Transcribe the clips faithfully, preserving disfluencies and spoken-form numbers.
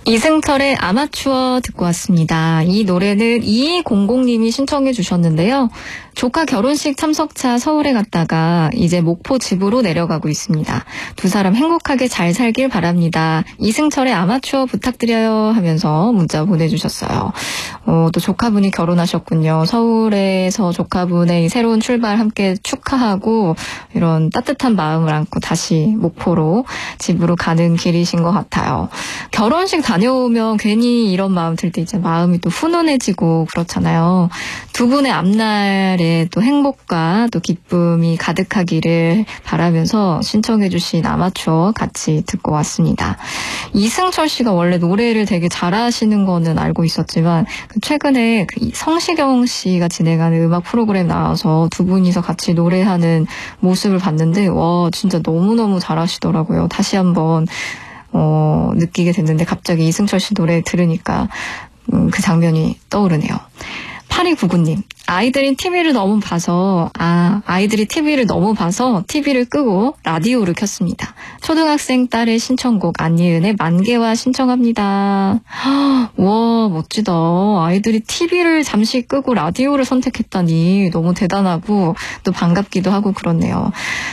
이승철의 아마추어 듣고 왔습니다. 이 노래는 이이공공님이 신청해 주셨는데요. 조카 결혼식 참석차 서울에 갔다가 이제 목포 집으로 내려가고 있습니다. 두 사람 행복하게 잘 살길 바랍니다. 이승철의 아마추어 부탁드려요 하면서 문자 보내주셨어요. 어, 또 조카분이 결혼하셨군요. 서울에서 조카분의 새로운 출발 함께 축하하고 이런 따뜻한 마음을 안고 다시 목포로 집으로 가는 길이신 것 같아요. 결혼식 다녀오면 괜히 이런 마음 들 때 이제 마음이 또 훈훈해지고 그렇잖아요. 두 분의 앞날에 또 행복과 또 기쁨이 가득하기를 바라면서 신청해 주신 아마추어 같이 듣고 왔습니다. 이승철 씨가 원래 노래를 되게 잘하시는 거는 알고 있었지만 최근에 그 성시경 씨가 진행하는 음악 프로그램 나와서 두 분이서 같이 노래하는 모습을 봤는데 와 진짜 너무너무 잘하시더라고요. 다시 한번 어, 느끼게 됐는데 갑자기 이승철 씨 노래 들으니까 음, 그 장면이 떠오르네요. 팔이구구님, 아이들이 티비를 너무 봐서, 아, 아이들이 티비를 너무 봐서 티비를 끄고 라디오를 켰습니다. 초등학생 딸의 신청곡 안예은의 만개와 신청합니다. 와, 멋지다. 아이들이 티비를 잠시 끄고 라디오를 선택했다니 너무 대단하고 또 반갑기도 하고 그렇네요.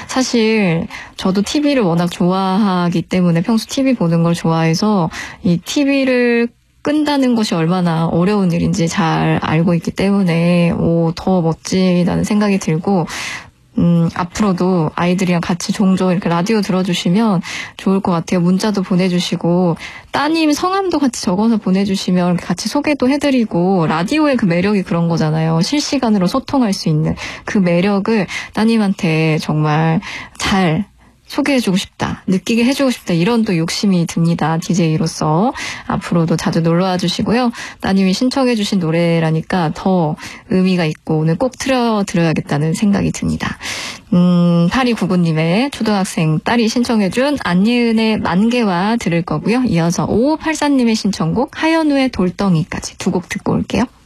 사실 저도 티비를 워낙 좋아하기 때문에 평소 티비 보는 걸 좋아해서 이 티비를 끈다는 것이 얼마나 어려운 일인지 잘 알고 있기 때문에 오, 더 멋지다는 생각이 들고 음, 앞으로도 아이들이랑 같이 종종 이렇게 라디오 들어주시면 좋을 것 같아요. 문자도 보내주시고 따님 성함도 같이 적어서 보내주시면 같이 소개도 해드리고 라디오의 그 매력이 그런 거잖아요. 실시간으로 소통할 수 있는 그 매력을 따님한테 정말 잘 소개해주고 싶다, 느끼게 해주고 싶다 이런 또 욕심이 듭니다. 디제이로서 앞으로도 자주 놀러와 주시고요. 따님이 신청해 주신 노래라니까 더 의미가 있고 오늘 꼭 틀어드려야겠다는 생각이 듭니다. 음, 팔이구구님의 초등학생 딸이 신청해준 안예은의 만개와 들을 거고요. 이어서 오오팔사님의 신청곡 하현우의 돌덩이까지 두 곡 듣고 올게요.